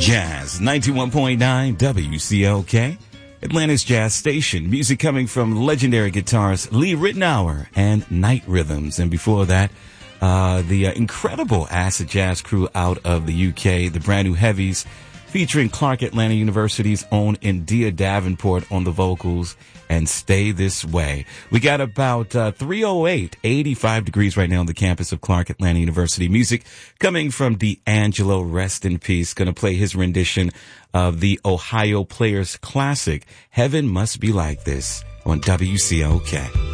Jazz 91.9 WCLK, Atlanta's jazz station. Music coming from legendary guitarist Lee Ritenour and Night Rhythms. And before that, the incredible acid jazz crew out of the UK, the Brand New Heavies, featuring Clark Atlanta University's own India Davenport on the vocals, and Stay This Way. We got about 308, 85 degrees right now on the campus of Clark Atlanta University. Music coming from D'Angelo, rest in peace. Going to play his rendition of the Ohio Players classic, Heaven Must Be Like This, on WCLK.